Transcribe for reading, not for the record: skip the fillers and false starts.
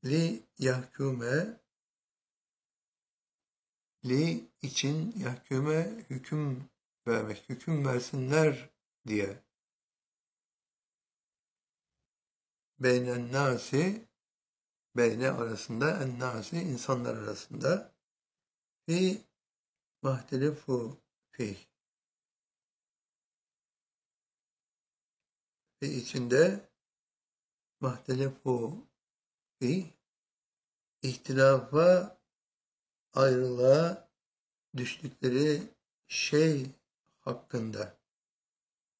Li yahkume, li için, yahkume hüküm vermek, hüküm versinler diye. Beynen nasi, beyne arasında, en nasi insanlar arasında, fi mahtelefu fih, ve içinde mahtelefu fih, ihtilafa, ayrılığa düştükleri şey hakkında.